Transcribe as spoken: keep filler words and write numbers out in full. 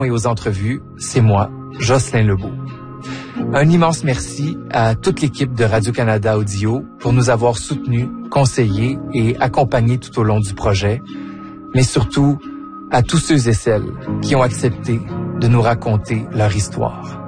et aux entrevues, c'est moi, Jocelyn Lebeau. Un immense merci à toute l'équipe de Radio-Canada Audio pour nous avoir soutenus, conseillés et accompagnés tout au long du projet, mais surtout à tous ceux et celles qui ont accepté de nous raconter leur histoire.